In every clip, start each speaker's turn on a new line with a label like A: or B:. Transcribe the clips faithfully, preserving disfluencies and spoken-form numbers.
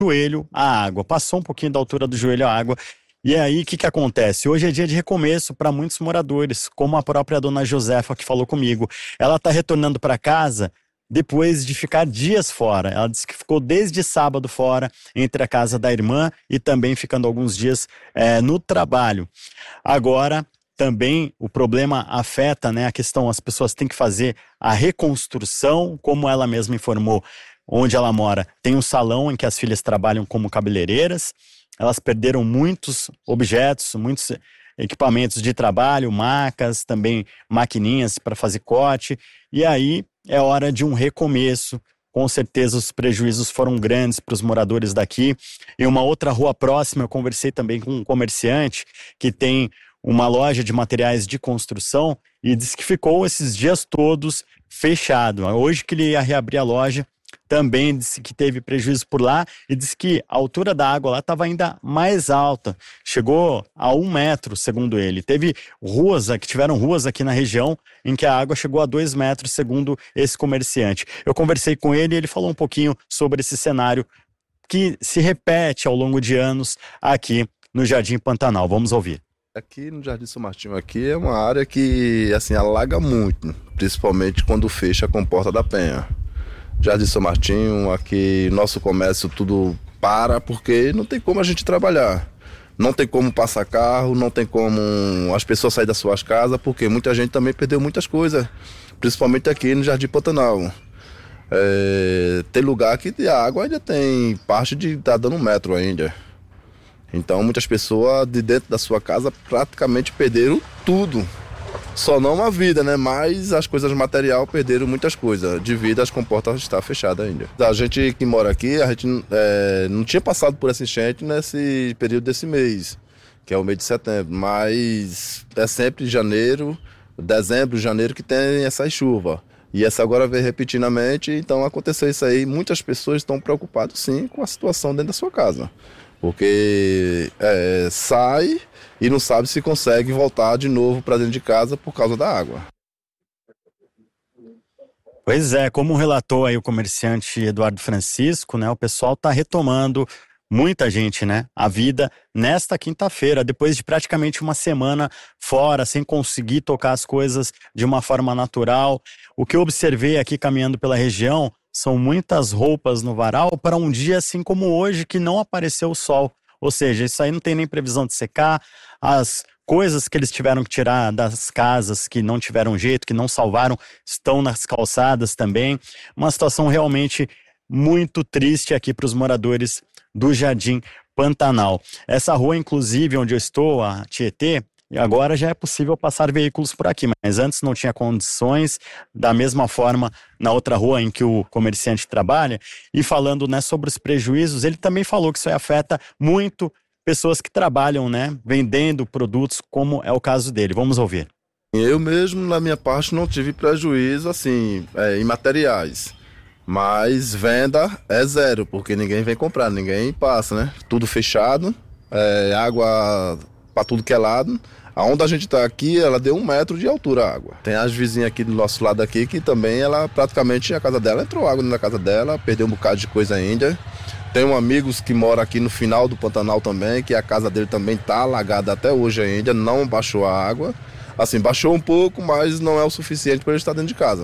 A: joelho a água, passou um pouquinho da altura do joelho a água. E aí, o que que acontece? Hoje é dia de recomeço para muitos moradores, como a própria dona Josefa que falou comigo. Ela está retornando para casa depois de ficar dias fora. Ela disse que ficou desde sábado fora, entre a casa da irmã e também ficando alguns dias é, no trabalho. Agora, também o problema afeta, né, a questão, as pessoas têm que fazer a reconstrução, como ela mesma informou, onde ela mora. Tem um salão em que as filhas trabalham como cabeleireiras. Elas perderam muitos objetos, muitos equipamentos de trabalho, macas, também maquininhas para fazer corte. E aí é hora de um recomeço. Com certeza os prejuízos foram grandes para os moradores daqui. Em uma outra rua próxima, eu conversei também com um comerciante que tem uma loja de materiais de construção e disse que ficou esses dias todos fechado. Hoje que ele ia reabrir a loja, também disse que teve prejuízo por lá e disse que a altura da água lá estava ainda mais alta. Chegou a um metro, segundo ele. Teve ruas, que tiveram ruas aqui na região em que a água chegou a dois metros, segundo esse comerciante. Eu conversei com ele e ele falou um pouquinho sobre esse cenário que se repete ao longo de anos aqui no Jardim Pantanal. Vamos ouvir.
B: Aqui no Jardim São Martinho aqui é uma área que assim alaga muito, principalmente quando fecha a Comporta da Penha. Jardim São Martinho, aqui nosso comércio tudo para porque não tem como a gente trabalhar. Não tem como passar carro, não tem como as pessoas saírem das suas casas, porque muita gente também perdeu muitas coisas, principalmente aqui no Jardim Pantanal. É, tem lugar que a água ainda tem parte de tá dando um metro ainda. Então muitas pessoas de dentro da sua casa praticamente perderam tudo. Só não a vida, né? Mas as coisas material perderam muitas coisas. Devido às comportas estar fechadas ainda. A gente que mora aqui, a gente é, não tinha passado por essa enchente nesse período desse mês, que é o mês de setembro. Mas é sempre janeiro, dezembro, janeiro que tem essas chuvas. E essa agora veio repetidamente, então aconteceu isso aí. Muitas pessoas estão preocupadas sim com a situação dentro da sua casa. Porque é, sai e não sabe se consegue voltar de novo para dentro de casa por causa da água.
A: Pois é, como relatou aí o comerciante Eduardo Francisco, né, o pessoal está retomando, muita gente, né, a vida nesta quinta-feira, depois de praticamente uma semana fora, sem conseguir tocar as coisas de uma forma natural. O que eu observei aqui caminhando pela região são muitas roupas no varal para um dia assim como hoje, que não apareceu o sol. Ou seja, isso aí não tem nem previsão de secar. As coisas que eles tiveram que tirar das casas, que não tiveram jeito, que não salvaram, estão nas calçadas também. Uma situação realmente muito triste aqui para os moradores do Jardim Pantanal. Essa rua, inclusive, onde eu estou, a Tietê, e agora já é possível passar veículos por aqui, mas antes não tinha condições, da mesma forma na outra rua em que o comerciante trabalha. E falando, né, sobre os prejuízos, ele também falou que isso aí afeta muito pessoas que trabalham, né, vendendo produtos, como é o caso dele. Vamos ouvir.
B: Eu mesmo, na minha parte, não tive prejuízo assim, é, em materiais. Mas venda é zero, porque ninguém vem comprar, ninguém passa, né? Tudo fechado, é, água para tudo que é lado. Aonde a gente está aqui, ela deu um metro de altura a água. Tem as vizinhas aqui do nosso lado aqui que também, ela praticamente, a casa dela entrou água na casa dela, perdeu um bocado de coisa ainda. Tenho amigos que moram aqui no final do Pantanal também, que a casa dele também está alagada até hoje ainda, não baixou a água. Assim, baixou um pouco, mas não é o suficiente para ele estar dentro de casa.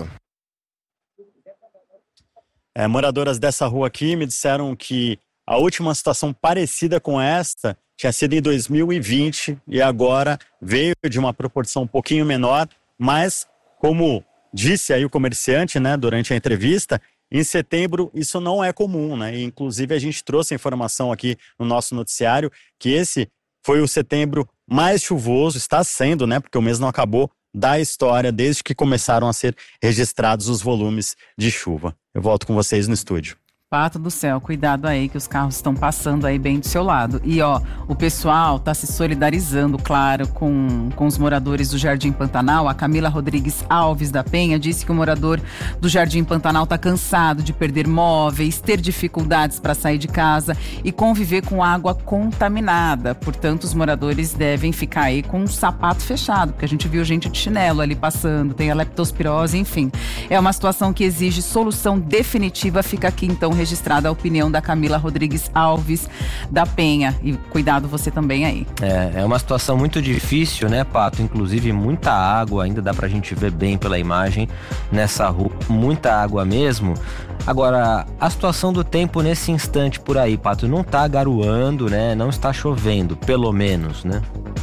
A: É, moradoras dessa rua aqui me disseram que a última situação parecida com esta tinha sido em dois mil e vinte e agora veio de uma proporção um pouquinho menor, mas como disse aí o comerciante, né, durante a entrevista, em setembro isso não é comum, né? E, inclusive a gente trouxe a informação aqui no nosso noticiário que esse foi o setembro mais chuvoso, está sendo, né, porque o mês não acabou, da história desde que começaram a ser registrados os volumes de chuva. Eu volto com vocês no estúdio.
C: Pato do céu, cuidado aí que os carros estão passando aí bem do seu lado. E ó, o pessoal tá se solidarizando, claro, com, com os moradores do Jardim Pantanal. A Camila Rodrigues Alves da Penha disse que o morador do Jardim Pantanal tá cansado de perder móveis, ter dificuldades para sair de casa e conviver com água contaminada. Portanto, os moradores devem ficar aí com um sapato fechado, porque a gente viu gente de chinelo ali passando, tem a leptospirose, enfim. É uma situação que exige solução definitiva. Fica aqui então registrada a opinião da Camila Rodrigues Alves da Penha. E cuidado você também aí.
D: É, é uma situação muito difícil, né, Pato? Inclusive muita água, ainda dá pra gente ver bem pela imagem nessa rua, muita água mesmo. Agora, a situação do tempo nesse instante por aí, Pato, não tá garoando, né? Não está chovendo, pelo menos, né?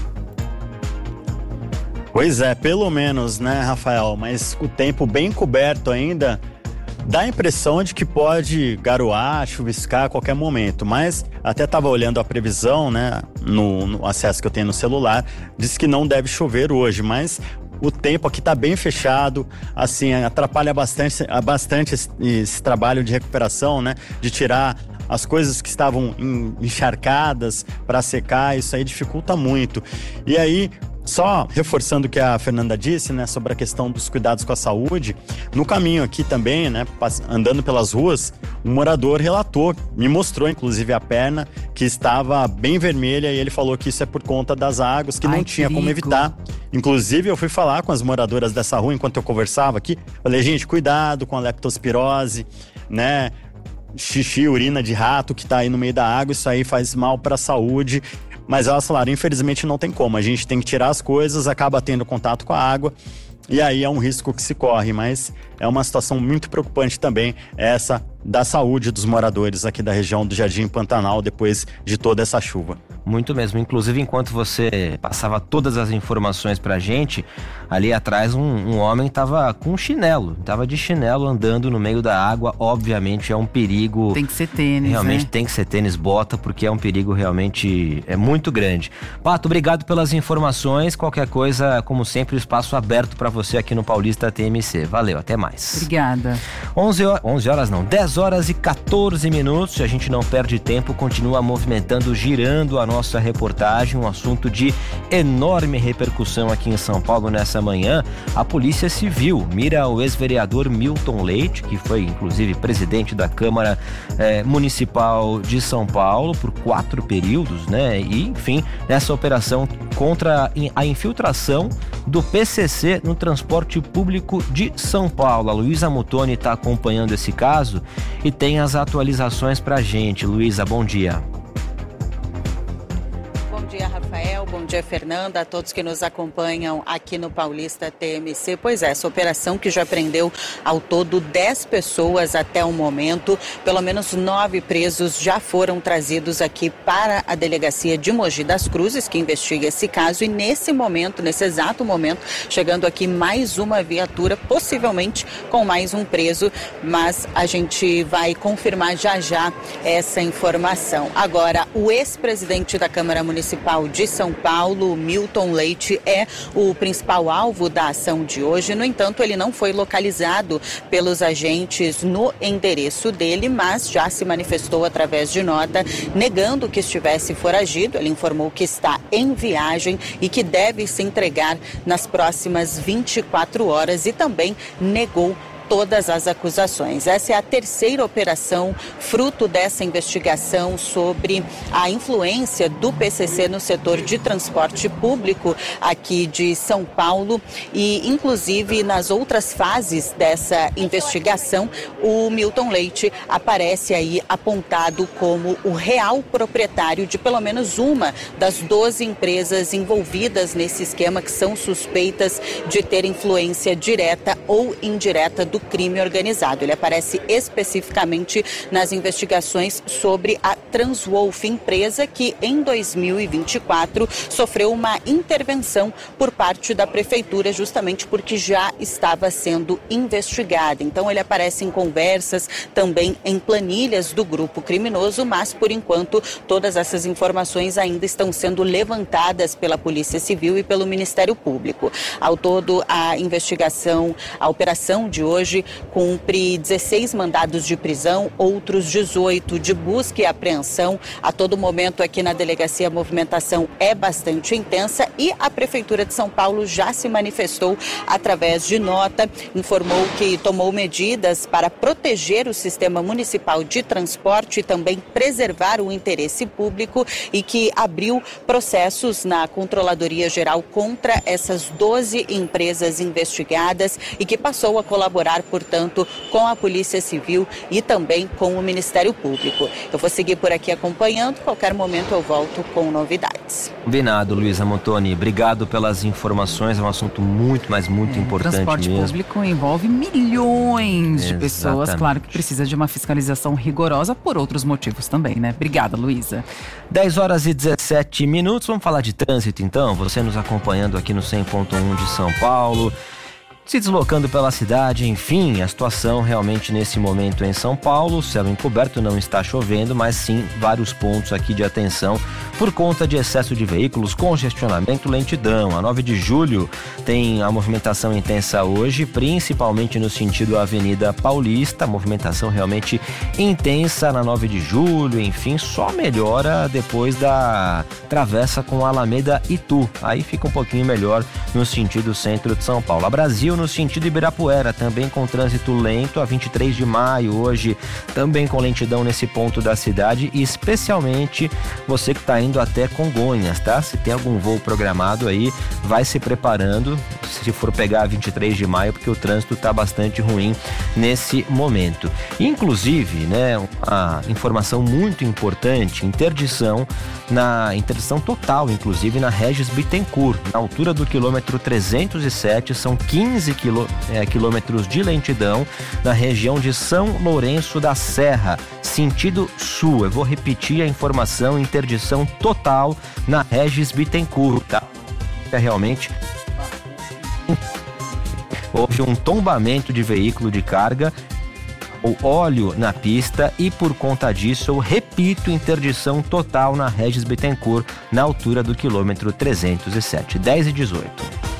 A: Pois é, pelo menos, né, Rafael? Mas o tempo bem coberto ainda dá a impressão de que pode garoar, chuviscar a qualquer momento. Mas até estava olhando a previsão, né, no, no acesso que eu tenho no celular, diz que não deve chover hoje, mas o tempo aqui está bem fechado, assim, atrapalha bastante, bastante esse, esse trabalho de recuperação, né, de tirar as coisas que estavam encharcadas para secar, isso aí dificulta muito. E aí, só reforçando o que a Fernanda disse, né, sobre a questão dos cuidados com a saúde, no caminho aqui também, né, andando pelas ruas, um morador relatou, me mostrou inclusive a perna, que estava bem vermelha, e ele falou que isso é por conta das águas, que
C: Ai,
A: não tinha
C: perigo.
A: como evitar. Inclusive, eu fui falar com as moradoras dessa rua enquanto eu conversava aqui, falei, gente, cuidado com a leptospirose, né, xixi, urina de rato que está aí no meio da água, isso aí faz mal para a saúde. Mas elas falaram, infelizmente não tem como, a gente tem que tirar as coisas, acaba tendo contato com a água, e aí é um risco que se corre, mas é uma situação muito preocupante também, essa da saúde dos moradores aqui da região do Jardim Pantanal depois de toda essa chuva.
D: Muito mesmo, inclusive enquanto você passava todas as informações pra gente, ali atrás um, um homem tava com chinelo, tava de chinelo andando no meio da água, obviamente é um perigo.
C: Tem que ser tênis,
D: Realmente
C: né?
D: tem que ser tênis, bota, porque é um perigo realmente é muito grande. Pato, obrigado pelas informações, qualquer coisa, como sempre, espaço aberto pra você aqui no Paulista T M C. Valeu, até mais.
C: Obrigada.
D: onze horas, onze horas não, dez horas e quatorze minutos, a gente não perde tempo, continua movimentando, girando a nossa reportagem, um assunto de enorme repercussão aqui em São Paulo nessa manhã. A Polícia Civil mira o ex-vereador Milton Leite, que foi inclusive presidente da Câmara eh, Municipal de São Paulo por quatro períodos, né? E, enfim, nessa operação contra a infiltração do P C C no transporte público de São Paulo. A Luísa Mutoni está acompanhando esse caso e tem as atualizações pra gente. Luísa, bom dia.
E: Bom dia, Rafael. Bom dia, Fernanda. A todos que nos acompanham aqui no Paulista T M C. Pois é, essa operação que já prendeu ao todo dez pessoas até o momento. Pelo menos nove presos já foram trazidos aqui para a delegacia de Mogi das Cruzes, que investiga esse caso. E nesse momento, nesse exato momento, chegando aqui mais uma viatura, possivelmente com mais um preso. Mas a gente vai confirmar já já essa informação. Agora, o ex-presidente da Câmara Municipal de São Paulo, Milton Leite, é o principal alvo da ação de hoje. No entanto, ele não foi localizado pelos agentes no endereço dele, mas já se manifestou através de nota negando que estivesse foragido. Ele informou que está em viagem e que deve se entregar nas próximas vinte e quatro horas e também negou todas as acusações. Essa é a terceira operação fruto dessa investigação sobre a influência do P C C no setor de transporte público aqui de São Paulo e, inclusive, nas outras fases dessa investigação, o Milton Leite aparece aí apontado como o real proprietário de pelo menos uma das doze empresas envolvidas nesse esquema que são suspeitas de ter influência direta ou indireta do do crime organizado. Ele aparece especificamente nas investigações sobre a Transwolf, empresa que em dois mil e vinte e quatro sofreu uma intervenção por parte da prefeitura, justamente porque já estava sendo investigada. Então ele aparece em conversas, também em planilhas do grupo criminoso, mas por enquanto todas essas informações ainda estão sendo levantadas pela Polícia Civil e pelo Ministério Público. Ao todo, a investigação, a operação de hoje cumpre dezesseis mandados de prisão, outros dezoito de busca e apreensão. A todo momento aqui na delegacia a movimentação é bastante intensa e a Prefeitura de São Paulo já se manifestou através de nota, informou que tomou medidas para proteger o sistema municipal de transporte e também preservar o interesse público e que abriu processos na Controladoria Geral contra essas doze empresas investigadas e que passou a colaborar contar, portanto, com a Polícia Civil e também com o Ministério Público. Eu vou seguir por aqui acompanhando, qualquer momento eu volto com novidades.
D: Combinado, Luísa Montoni. Obrigado pelas informações, é um assunto muito, mas muito
C: é,
D: importante
C: transporte
D: mesmo.
C: Transporte público envolve milhões de
D: Exatamente.
C: pessoas, claro que precisa de uma fiscalização rigorosa por outros motivos também, né? Obrigada, Luísa.
D: dez horas e dezessete minutos, vamos falar de trânsito então, você nos acompanhando aqui no cem ponto um de São Paulo, se deslocando pela cidade, enfim, a situação realmente nesse momento em São Paulo, o céu encoberto, não está chovendo, mas sim vários pontos aqui de atenção por conta de excesso de veículos, congestionamento, lentidão. A nove de julho tem a movimentação intensa hoje, principalmente no sentido Avenida Paulista, movimentação realmente intensa na nove de julho, enfim, só melhora depois da travessa com a Alameda Itu, aí fica um pouquinho melhor no sentido centro de São Paulo. A Brasil no sentido Ibirapuera, também com trânsito lento, a vinte e três de maio, hoje também com lentidão nesse ponto da cidade, e especialmente você que está indo até Congonhas, tá? Se tem algum voo programado aí, vai se preparando, se for pegar a vinte e três de maio, porque o trânsito está bastante ruim nesse momento. Inclusive, né, uma informação muito importante, interdição, na interdição total, inclusive na Regis Bittencourt, na altura do quilômetro trezentos e sete, são quinze quilô, é, quilômetros de lentidão na região de São Lourenço da Serra, sentido sul. Eu vou repetir a informação: interdição total na Regis Bittencourt, tá? É realmente houve um tombamento de veículo de carga, o óleo na pista, e por conta disso, eu repito, interdição total na Regis Bittencourt, na altura do quilômetro trezentos e sete, dez e dezoito.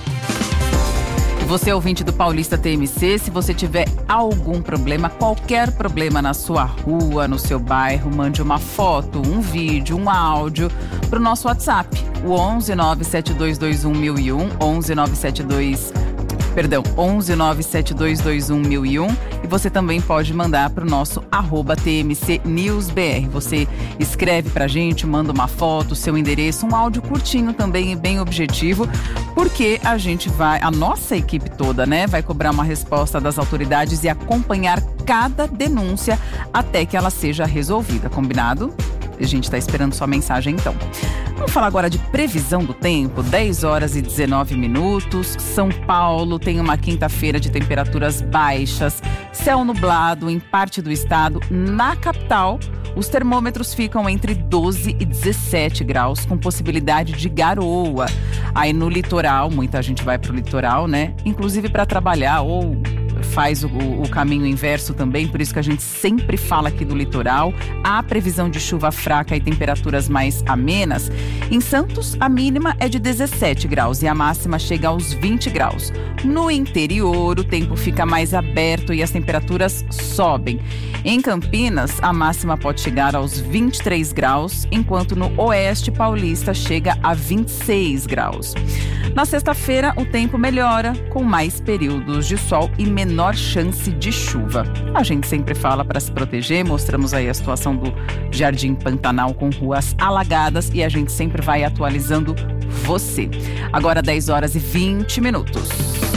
C: Você, ouvinte do Paulista T M C, se você tiver algum problema, qualquer problema na sua rua, no seu bairro, mande uma foto, um vídeo, um áudio para o nosso WhatsApp, o onze nove sete dois dois um mil e um, onze nove sete dois, perdão, onze nove sete dois dois um mil e um, e você também pode mandar para o nosso arroba T M C News B R. Você escreve para a gente, manda uma foto, seu endereço, um áudio curtinho também e bem objetivo, porque a gente vai, a nossa equipe toda, né, vai cobrar uma resposta das autoridades e acompanhar cada denúncia até que ela seja resolvida, combinado? A gente está esperando sua mensagem então. Vamos falar agora de previsão do tempo, dez horas e dezenove minutos. São Paulo tem uma quinta-feira de temperaturas baixas, céu nublado em parte do estado. Na capital, os termômetros ficam entre doze e dezessete graus, com possibilidade de garoa. Aí no litoral, muita gente vai para o litoral, né? Inclusive para trabalhar ou faz o, o caminho inverso também, por isso que a gente sempre fala aqui do litoral. Há previsão de chuva fraca e temperaturas mais amenas. Em Santos, a mínima é de dezessete graus e a máxima chega aos vinte graus. No interior, o tempo fica mais aberto e as temperaturas sobem. Em Campinas, a máxima pode chegar aos vinte e três graus, enquanto no oeste paulista chega a vinte e seis graus. Na sexta-feira, o tempo melhora, com mais períodos de sol e menor chance de chuva. A gente sempre fala para se proteger, mostramos aí a situação do Jardim Pantanal com ruas alagadas e a gente sempre vai atualizando você. Agora dez horas e vinte minutos.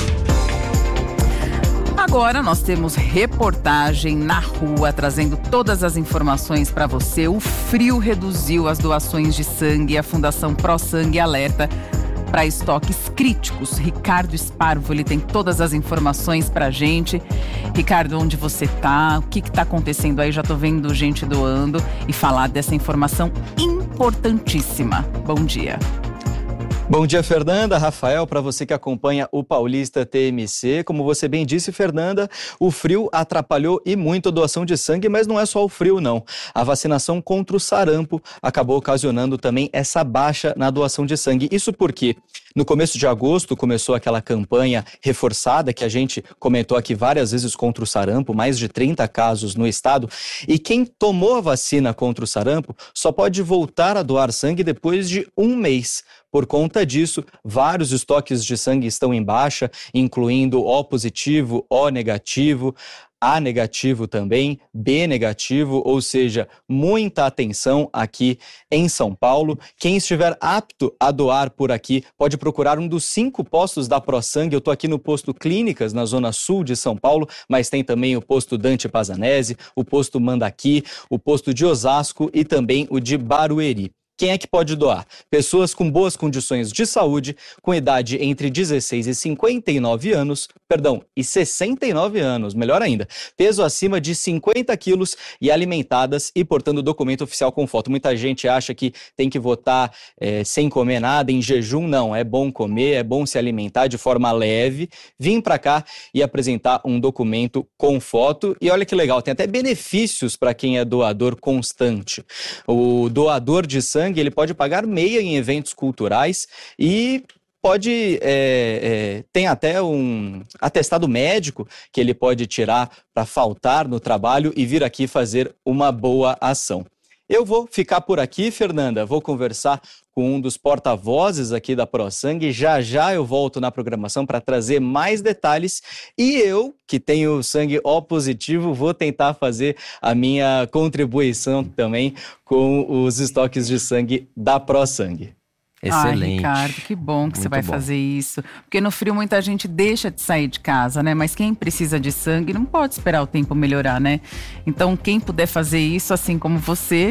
C: Agora nós temos reportagem na rua, trazendo todas as informações para você. O frio reduziu as doações de sangue e a Fundação Pro Sangue alerta para estoques críticos. Ricardo Sparvo, ele tem todas as informações pra gente. Ricardo, onde você tá? O que que tá acontecendo aí? Já tô vendo gente doando e falar dessa informação importantíssima. Bom dia.
F: Bom dia, Fernanda, Rafael, para você que acompanha o Paulista T M C. Como você bem disse, Fernanda, o frio atrapalhou e muito a doação de sangue, mas não é só o frio, não. A vacinação contra o sarampo acabou ocasionando também essa baixa na doação de sangue. Isso porque no começo de agosto começou aquela campanha reforçada que a gente comentou aqui várias vezes contra o sarampo, mais de trinta casos no estado, e quem tomou a vacina contra o sarampo só pode voltar a doar sangue depois de um mês, por conta alerta disso, vários estoques de sangue estão em baixa, incluindo O positivo, O negativo, A negativo também, B negativo, ou seja, muita atenção aqui em São Paulo. Quem estiver apto a doar por aqui pode procurar um dos cinco postos da ProSangue. Eu estou aqui no posto Clínicas, na zona sul de São Paulo, mas tem também o posto Dante Pazanese, o posto Mandaqui, o posto de Osasco e também o de Barueri. Quem é que pode doar? Pessoas com boas condições de saúde, com idade entre dezesseis e cinquenta e nove anos, perdão, e sessenta e nove anos, melhor ainda, peso acima de cinquenta quilos e alimentadas e portando documento oficial com foto. Muita gente acha que tem que votar é, sem comer nada, em jejum. Não, é bom comer, é bom se alimentar de forma leve, vir para cá e apresentar um documento com foto. E olha que legal, tem até benefícios para quem é doador constante. O doador de sangue ele pode pagar meia em eventos culturais e pode, é, é, tem até um atestado médico que ele pode tirar para faltar no trabalho e vir aqui fazer uma boa ação. Eu vou ficar por aqui, Fernanda, vou conversar com um dos porta-vozes aqui da ProSangue. Já já eu volto na programação para trazer mais detalhes e eu, que tenho sangue O positivo, vou tentar fazer a minha contribuição também com os estoques de sangue da ProSangue.
C: Excelente. Ai, Ricardo, que bom que Muito você vai bom. fazer isso. Porque no frio muita gente deixa de sair de casa, né? Mas quem precisa de sangue não pode esperar o tempo melhorar, né? Então quem puder fazer isso, assim como você,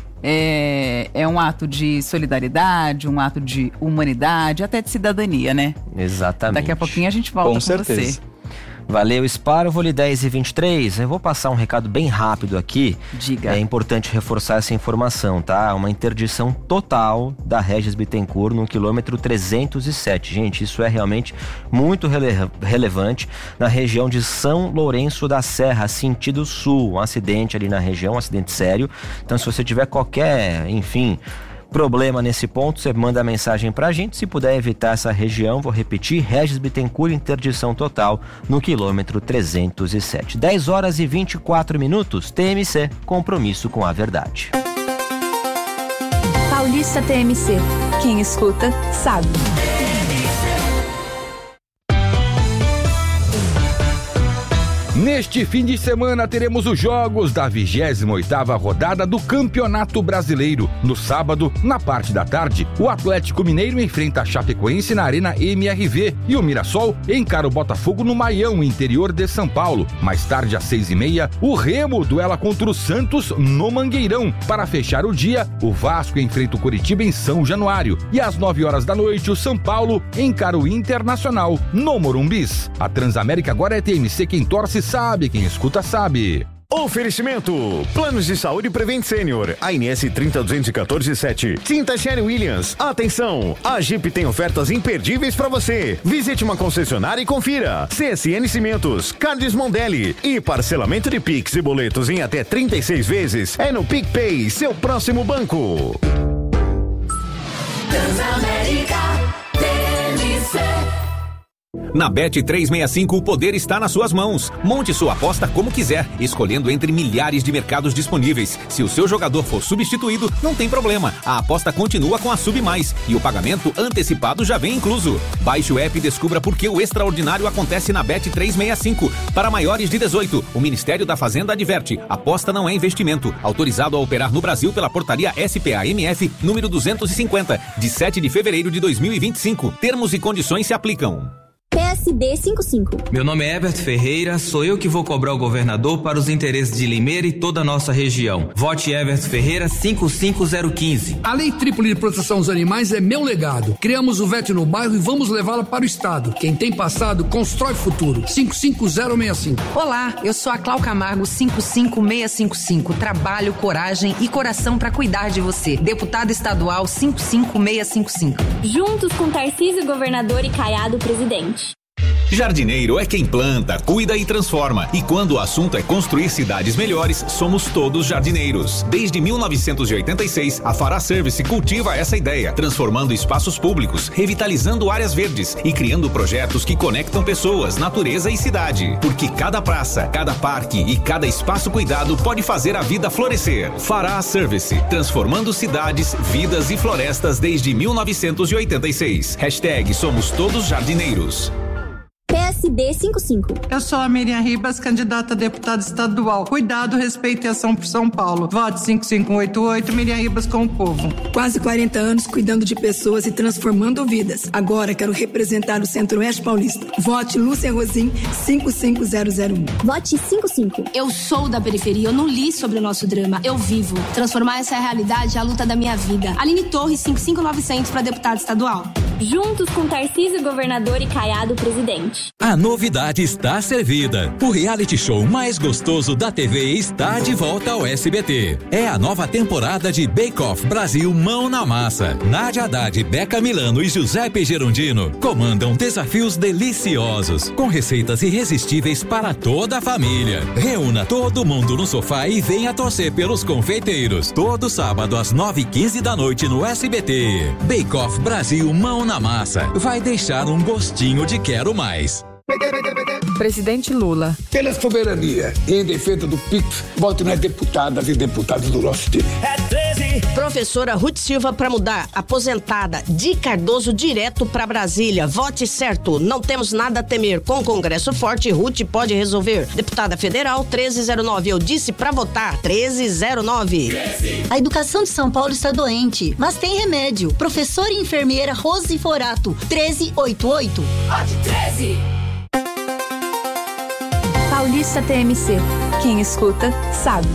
C: é, é um ato de solidariedade, um ato de humanidade, até de cidadania, né?
D: Exatamente.
C: Daqui a pouquinho a gente volta com, com certeza. você.
D: Valeu, Sparvoli, dez e vinte e três. Eu vou passar um recado bem rápido aqui.
C: Diga.
D: É importante reforçar essa informação, tá? Uma interdição total da Regis Bittencourt no quilômetro trezentos e sete. Gente, isso é realmente muito rele- relevante na região de São Lourenço da Serra, sentido sul. Um acidente ali na região, um acidente sério. Então, se você tiver qualquer, enfim, problema nesse ponto, você manda a mensagem pra gente. Se puder evitar essa região, vou repetir, Regis Bittencourt, interdição total no quilômetro trezentos e sete. dez horas e vinte e quatro minutos, T M C, compromisso com a verdade.
G: Paulista T M C, quem escuta sabe.
H: Neste fim de semana teremos os jogos da vigésima oitava rodada do Campeonato Brasileiro. No sábado, na parte da tarde, o Atlético Mineiro enfrenta a Chapecoense na Arena M R V e o Mirassol encara o Botafogo no Maião, interior de São Paulo. Mais tarde, às seis e meia, o Remo duela contra o Santos no Mangueirão. Para fechar o dia, o Vasco enfrenta o Coritiba em São Januário. E às nove horas da noite, o São Paulo encara o Internacional no Morumbis. A Transamérica agora é T M C, quem torce sabe, quem escuta sabe.
I: Oferecimento: Planos de Saúde Prevent Senior, A N S trinta duzentos e quatorze sete. Tinta Sherry Williams. Atenção, a Jeep tem ofertas imperdíveis para você. Visite uma concessionária e confira. C S N Cimentos, Cardes Mondelli e parcelamento de Pix e boletos em até trinta e seis vezes é no PicPay, seu próximo banco.
J: Transamérica T M C.
K: Na Bet trezentos e sessenta e cinco, o poder está nas suas mãos. Monte sua aposta como quiser, escolhendo entre milhares de mercados disponíveis. Se o seu jogador for substituído, não tem problema. A aposta continua com a Sub Mais e o pagamento antecipado já vem incluso. Baixe o app e descubra por que o extraordinário acontece na Bet trezentos e sessenta e cinco. Para maiores de dezoito, o Ministério da Fazenda adverte: aposta não é investimento. Autorizado a operar no Brasil pela portaria S P A M F número duzentos e cinquenta, de sete de fevereiro de dois mil e vinte e cinco. Termos e condições se aplicam.
L: P S D cinquenta e cinco.
M: Meu nome é Herbert Ferreira, sou eu que vou cobrar o governador para os interesses de Limeira e toda a nossa região. Vote Herbert Ferreira cinco cinco zero um cinco.
N: A Lei Trípoli de Proteção aos Animais é meu legado. Criamos o VET no bairro e vamos levá-la para o estado. Quem tem passado, constrói futuro. cinco cinco zero seis cinco.
O: Olá, eu sou a Clau Camargo cinco cinco seis cinco cinco. Trabalho, coragem e coração para cuidar de você. Deputada estadual cinco cinco seis cinco cinco.
L: Juntos com Tarcísio, governador, e Caiado, presidente.
K: Jardineiro é quem planta, cuida e transforma. E quando o assunto é construir cidades melhores, somos todos jardineiros. Desde mil novecentos e oitenta e seis, a Fará Service cultiva essa ideia, transformando espaços públicos, revitalizando áreas verdes e criando projetos que conectam pessoas, natureza e cidade. Porque cada praça, cada parque e cada espaço cuidado pode fazer a vida florescer. Fará Service, transformando cidades, vidas e florestas desde mil novecentos e oitenta e seis. Hashtag Somos Todos Jardineiros.
L: P S D cinquenta e cinco.
P: Eu sou a Miriam Ribas, candidata a deputada estadual. Cuidado, respeito e ação por São Paulo. Vote cinco cinco oito oito, Miriam Ribas com o povo.
Q: Quase quarenta anos cuidando de pessoas e transformando vidas. Agora quero representar o Centro-Oeste Paulista. Vote Lúcia Rosim, cinco cinco zero zero um.
L: Vote cinquenta e cinco.
R: Eu sou da periferia, eu não li sobre o nosso drama. Eu vivo. Transformar essa realidade é a luta da minha vida. Aline Torres, cinco cinco nove zero zero para deputada estadual.
L: Juntos com Tarcísio governador e Caiado presidente.
S: A novidade está servida. O reality show mais gostoso da T V está de volta ao S B T. É a nova temporada de Bake Off Brasil Mão na Massa. Nádia Haddad, Beca Milano e Giuseppe Gerondino comandam desafios deliciosos, com receitas irresistíveis para toda a família. Reúna todo mundo no sofá e venha torcer pelos confeiteiros. Todo sábado às nove e quinze da noite no S B T. Bake Off Brasil Mão na Massa. Vai deixar um gostinho de quero mais.
T: Presidente Lula.
U: Pela soberania e em defesa do P I X, vote nas deputadas e deputados do nosso time.
V: É treze. Professora Ruth Silva para mudar. Aposentada. De Cardoso direto para Brasília. Vote certo. Não temos nada a temer. Com Congresso forte, Ruth pode resolver. Deputada Federal treze zero nove. Eu disse para votar. treze zero nove.
W: A educação de São Paulo está doente, mas tem remédio. Professora e enfermeira Rose Forato. treze oitenta e oito.
J: Vote treze.
G: Paulista T M C. Quem escuta, sabe.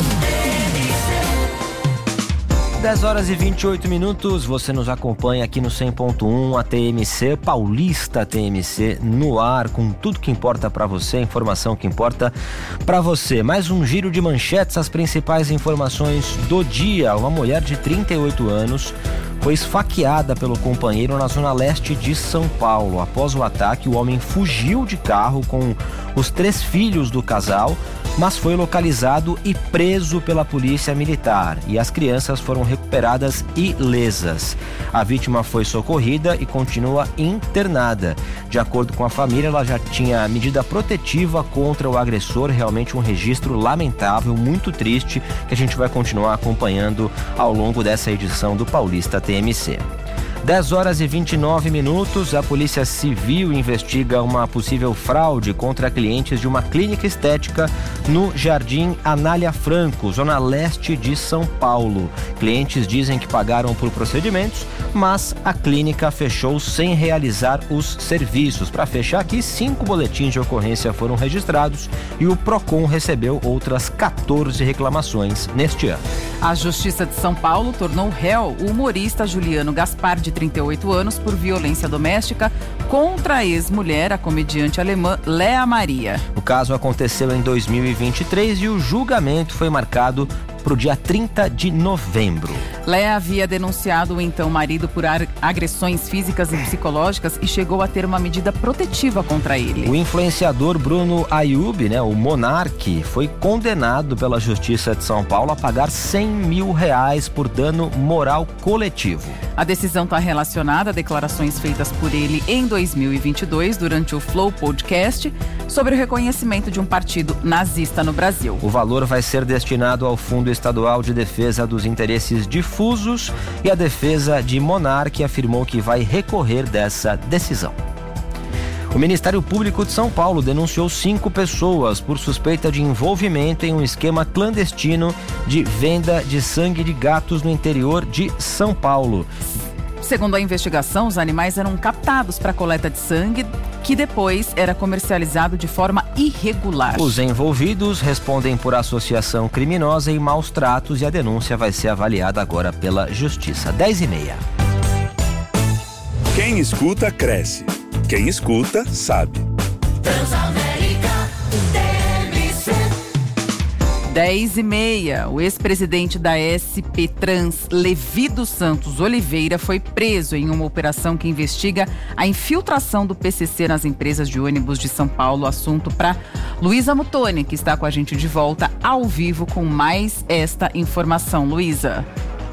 D: dez horas e vinte e oito minutos, você nos acompanha aqui no cem ponto um, a T M C, Paulista T M C, no ar, com tudo que importa para você, informação que importa para você. Mais um giro de manchetes, as principais informações do dia. Uma mulher de trinta e oito anos foi esfaqueada pelo companheiro na zona leste de São Paulo. Após o ataque, o homem fugiu de carro com os três filhos do casal, mas foi localizado e preso pela polícia militar, e as crianças foram recuperadas ilesas. A vítima foi socorrida e continua internada. De acordo com a família, ela já tinha medida protetiva contra o agressor. Realmente um registro lamentável, muito triste, que a gente vai continuar acompanhando ao longo dessa edição do Paulista T M C. dez horas e vinte e nove minutos, a Polícia Civil investiga uma possível fraude contra clientes de uma clínica estética no Jardim Anália Franco, zona leste de São Paulo. Clientes dizem que pagaram por procedimentos, mas a clínica fechou sem realizar os serviços. Para fechar aqui, cinco boletins de ocorrência foram registrados e o PROCON recebeu outras quatorze reclamações neste ano.
C: A Justiça de São Paulo tornou réu o humorista Juliano Gaspar, de trinta e oito anos, por violência doméstica contra a ex-mulher, a comediante alemã Léa Maria.
D: O caso aconteceu em dois mil e vinte e três e o julgamento foi marcado para o dia trinta de novembro.
C: Léa havia denunciado o então marido por agressões físicas e psicológicas e chegou a ter uma medida protetiva contra ele.
D: O influenciador Bruno Ayub, né, o Monark, foi condenado pela Justiça de São Paulo a pagar cem mil reais por dano moral coletivo.
C: A decisão está relacionada a declarações feitas por ele em dois mil e vinte e dois durante o Flow Podcast sobre o reconhecimento de um partido nazista no Brasil.
D: O valor vai ser destinado ao Fundo Estadual de Defesa dos Interesses Difusos, e a defesa de Monark afirmou que vai recorrer dessa decisão. O Ministério Público de São Paulo denunciou cinco pessoas por suspeita de envolvimento em um esquema clandestino de venda de sangue de gatos no interior de São Paulo.
C: Segundo a investigação, os animais eram captados para coleta de sangue, que depois era comercializado de forma irregular.
D: Os envolvidos respondem por associação criminosa e maus tratos, e a denúncia vai ser avaliada agora pela Justiça. dez e meia.
X: Quem escuta, cresce. Quem escuta, sabe.
C: Transamérica T M C. dez e meia, o ex-presidente da S P Trans, Levi dos Santos Oliveira, foi preso em uma operação que investiga a infiltração do P C C nas empresas de ônibus de São Paulo. Assunto para Luísa Muttoni, que está com a gente de volta ao vivo com mais esta informação. Luísa.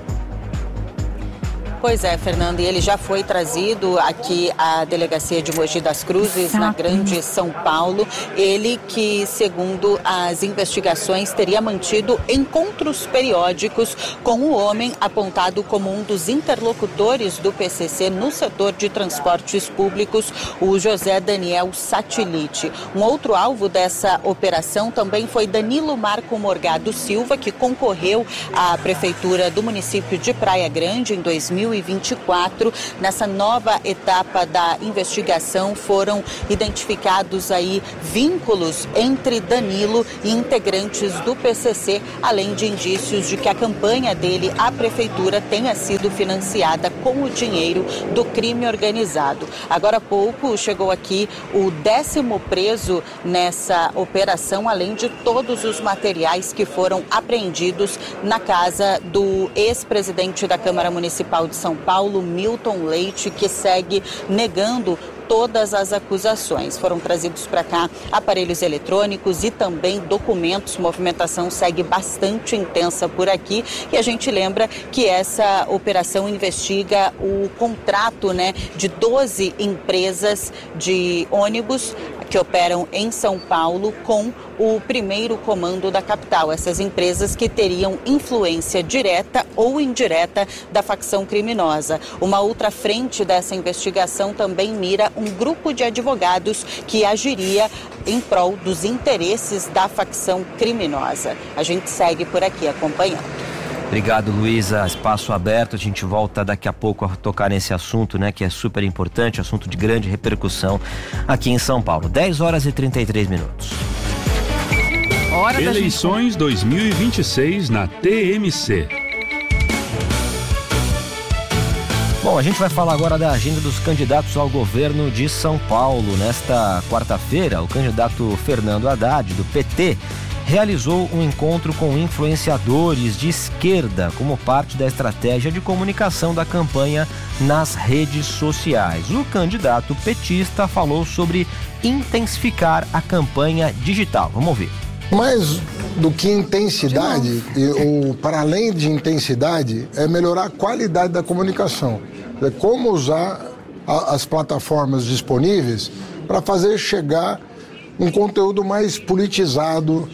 A: Pois é, Fernanda, e ele já foi trazido aqui à delegacia de Mogi das Cruzes, na Grande São Paulo. Ele que, segundo as investigações, teria mantido encontros periódicos com o homem apontado como um dos interlocutores do P C C no setor de transportes públicos, o José Daniel Satilite. Um outro alvo dessa operação também foi Danilo Marco Morgado Silva, que concorreu à prefeitura do município de Praia Grande em dois mil e vinte e quatro. Nessa nova etapa da investigação foram identificados aí vínculos entre Danilo e integrantes do P C C, além de indícios de que a campanha dele à prefeitura tenha sido financiada com o dinheiro do crime organizado. Agora há pouco chegou aqui o décimo preso nessa operação, além de todos os materiais que foram apreendidos na casa do ex-presidente da Câmara Municipal de São Paulo, Milton Leite, que segue negando todas as acusações. Foram trazidos para cá aparelhos eletrônicos e também documentos. Movimentação segue bastante intensa por aqui e a gente lembra que essa operação investiga o contrato, né, de doze empresas de ônibus que operam em São Paulo com o primeiro comando da capital. Essas empresas que teriam influência direta ou indireta da facção criminosa. Uma outra frente dessa investigação também mira um grupo de advogados que agiria em prol dos interesses da facção criminosa. A gente segue por aqui acompanhando.
D: Obrigado, Luísa. Espaço aberto. A gente volta daqui a pouco a tocar nesse assunto, né, que é super importante, assunto de grande repercussão aqui em São Paulo. dez horas e trinta e três minutos.
C: Hora
B: Eleições
C: gente...
B: dois mil e vinte e seis na T M C.
D: Bom, a gente vai falar agora da agenda dos candidatos ao governo de São Paulo. Nesta quarta-feira, o candidato Fernando Haddad, do P T, realizou um encontro com influenciadores de esquerda como parte da estratégia de comunicação da campanha nas redes sociais. O candidato petista falou sobre intensificar a campanha digital. Vamos ouvir.
E: Mais do que intensidade, ou para além de intensidade, é melhorar a qualidade da comunicação. É como usar a, as plataformas disponíveis para fazer chegar um conteúdo mais politizado,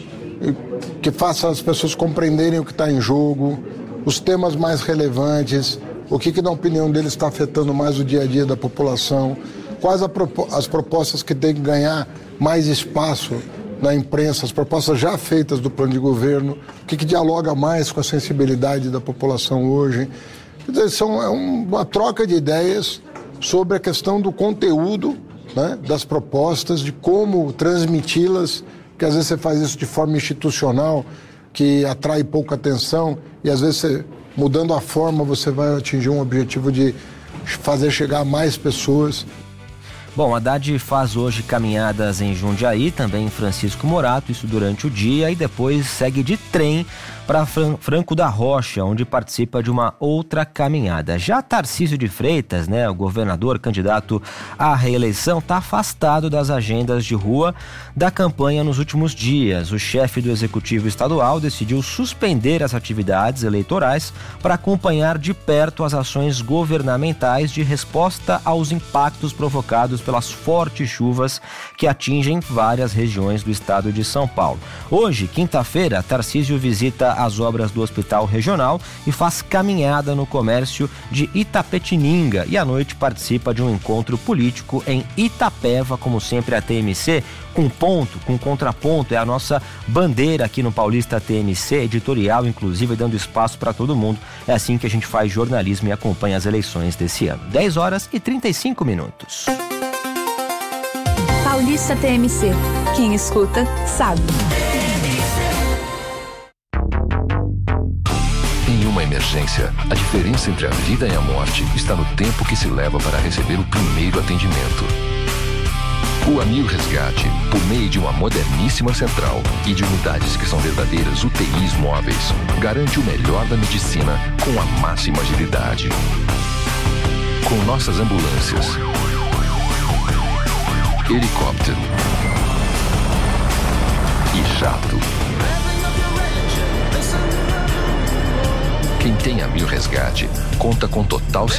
E: que faça as pessoas compreenderem o que está em jogo, os temas mais relevantes, o que, que na opinião deles está afetando mais o dia a dia da população, quais a, as propostas que têm que ganhar mais espaço na imprensa, as propostas já feitas do plano de governo, o que, que dialoga mais com a sensibilidade da população hoje. Quer dizer, são, é uma troca de ideias sobre a questão do conteúdo, né, das propostas, de como transmiti-las, que às vezes você faz isso de forma institucional, que atrai pouca atenção, e às vezes você, mudando a forma, você vai atingir um objetivo de fazer chegar a mais pessoas.
D: Bom, Haddad faz hoje caminhadas em Jundiaí, também em Francisco Morato, isso durante o dia, e depois segue de trem para Franco da Rocha, onde participa de uma outra caminhada. Já Tarcísio de Freitas, né, o governador candidato à reeleição, está afastado das agendas de rua da campanha nos últimos dias. O chefe do Executivo Estadual decidiu suspender as atividades eleitorais para acompanhar de perto as ações governamentais de resposta aos impactos provocados pelas fortes chuvas que atingem várias regiões do estado de São Paulo. Hoje, quinta-feira, Tarcísio visita as obras do Hospital Regional e faz caminhada no comércio de Itapetininga e à noite participa de um encontro político em Itapeva, como sempre a T M C, com ponto, com contraponto, é a nossa bandeira aqui no Paulista T M C, editorial inclusive, dando espaço para todo mundo. É assim que a gente faz jornalismo e acompanha as eleições desse ano. dez horas e trinta e cinco minutos.
G: Paulista T M C. Quem escuta, sabe.
F: Em uma emergência, a diferença entre a vida e a morte está no tempo que se leva para receber o primeiro atendimento. O Amil Resgate, por meio de uma moderníssima central e de unidades que são verdadeiras U T Is móveis, garante o melhor da medicina com a máxima agilidade. Com nossas ambulâncias, helicóptero e jato. Quem tem Amil Resgate conta com total